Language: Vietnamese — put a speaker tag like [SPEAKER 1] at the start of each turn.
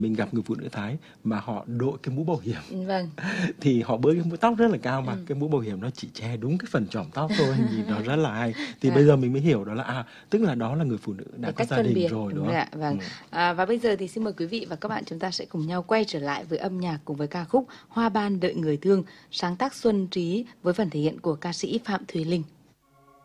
[SPEAKER 1] mình gặp người phụ nữ Thái mà họ đội cái mũ bảo hiểm
[SPEAKER 2] Vâng.
[SPEAKER 1] thì họ bới cái mũ tóc rất là cao mà cái mũ bảo hiểm nó chỉ che đúng cái phần chòm tóc thôi, nhìn nó rất là hay. Thì bây giờ mình mới hiểu đó là tức là đó là người phụ nữ đã
[SPEAKER 2] Để
[SPEAKER 1] có
[SPEAKER 2] cách
[SPEAKER 1] gia
[SPEAKER 2] phân
[SPEAKER 1] đình
[SPEAKER 2] biệt
[SPEAKER 1] rồi, đúng
[SPEAKER 2] rồi
[SPEAKER 1] không?
[SPEAKER 2] ạ. Vâng. Và bây giờ thì xin mời quý vị và các bạn, chúng ta sẽ cùng nhau quay trở lại với âm nhạc cùng với ca khúc Hoa ban đợi người thương, sáng tác Xuân Trí với phần thể hiện của ca sĩ Phạm Thùy Linh.